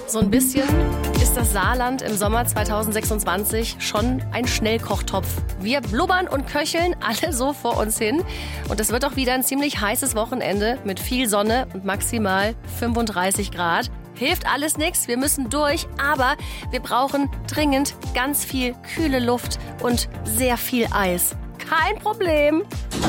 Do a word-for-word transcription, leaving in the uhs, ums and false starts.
So ein bisschen ist das Saarland im Sommer zwanzig sechsundzwanzig schon ein Schnellkochtopf. Wir blubbern und köcheln alle so vor uns hin. Und es wird auch wieder ein ziemlich heißes Wochenende mit viel Sonne und maximal fünfunddreißig Grad. Hilft alles nichts, wir müssen durch, aber wir brauchen dringend ganz viel kühle Luft und sehr viel Eis. Kein Problem.